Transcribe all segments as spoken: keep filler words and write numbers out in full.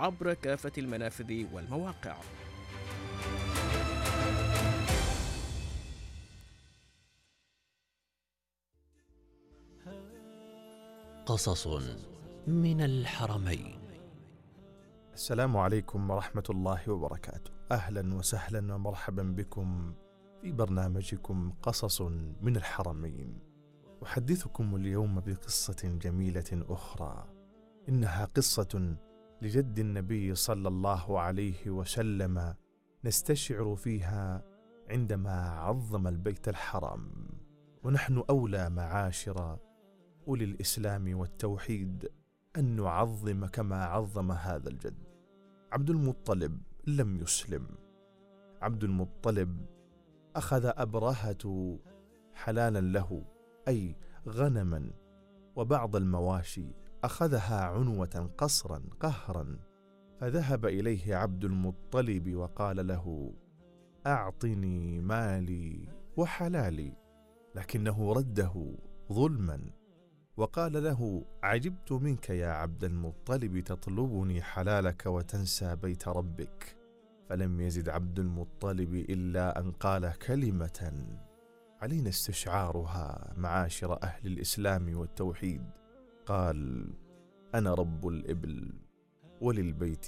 عبر كافة المنافذ والمواقع. قصص من الحرمين. السلام عليكم ورحمة الله وبركاته. أهلا وسهلا ومرحبا بكم في برنامجكم قصص من الحرمين. أحدثكم اليوم بقصة جميلة أخرى، إنها قصة لجد النبي صلى الله عليه وسلم، نستشعر فيها عندما عظم البيت الحرام، ونحن أولى معاشر أولي الإسلام والتوحيد أن نعظم كما عظم هذا الجد. عبد المطلب لم يسلم. عبد المطلب أخذ أبرهة حلالا له، أي غنما وبعض المواشي، أخذها عنوة قصرا قهرا، فذهب إليه عبد المطلب وقال له: أعطني مالي وحلالي، لكنه رده ظلما وقال له: عجبت منك يا عبد المطلب، تطلبني حلالك وتنسى بيت ربك. فلم يزد عبد المطلب إلا أن قال كلمة علينا استشعارها معاشر أهل الإسلام والتوحيد. قال: أنا رب الإبل وللبيت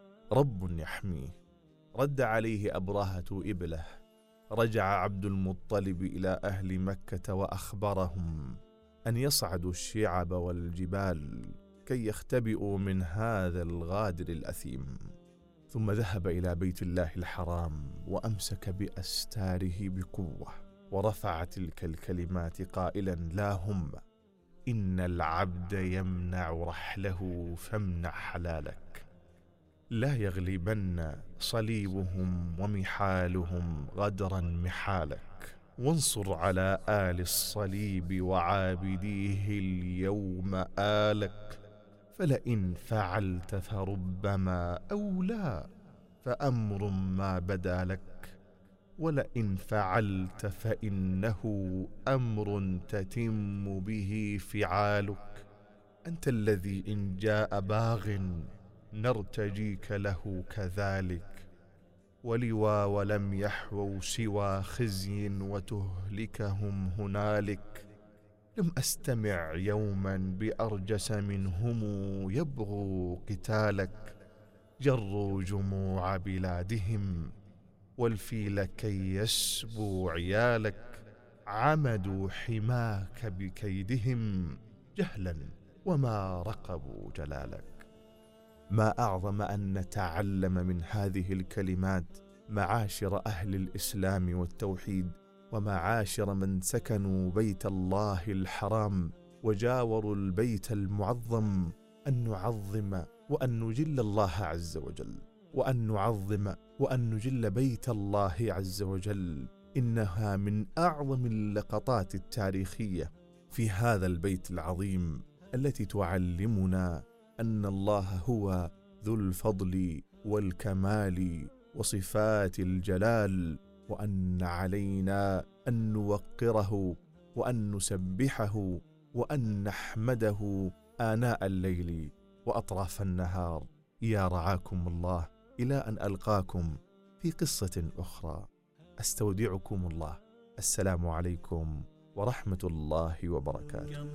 رب يحميه. رد عليه أبرهة إبله. رجع عبد المطلب إلى أهل مكة وأخبرهم أن يصعدوا الشعب والجبال كي يختبئوا من هذا الغادر الأثيم. ثم ذهب إلى بيت الله الحرام وأمسك بأستاره بقوة، ورفع تلك الكلمات قائلا: لا هم إن العبد يمنع رحله فامنع حلالك، لا يغلبن صليبهم ومحالهم غدرا محالك، وانصر على آل الصليب وعابديه اليوم آلك، فلئن فعلت فربما أولى فأمر ما بدا لك، ولئن فعلت فإنه أمر تتم به فعالك، أنت الذي إن جاء باغ نرتجيك له كذلك، ولوا ولم يحووا سوى خزي وتهلكهم هنالك، لم أستمع يوما بأرجس منهم يبغوا قتالك، جروا جموع بلادهم والفيل كي يسبوا عيالك، عمدوا حماك بكيدهم جهلا وما رقبوا جلالك. ما أعظم أن نتعلم من هذه الكلمات معاشر أهل الإسلام والتوحيد، ومعاشر من سكنوا بيت الله الحرام وجاوروا البيت المعظم، أن نعظم وأن نجل الله عز وجل، وأن نعظم وأن نجل بيت الله عز وجل. إنها من أعظم اللقطات التاريخية في هذا البيت العظيم التي تعلمنا أن الله هو ذو الفضل والكمال وصفات الجلال، وأن علينا أن نوقره وأن نسبحه وأن نحمده آناء الليل وأطراف النهار. يا رعاكم الله، إلى أن ألقاكم في قصة أخرى. أستودعكم الله. السلام عليكم ورحمة الله وبركاته.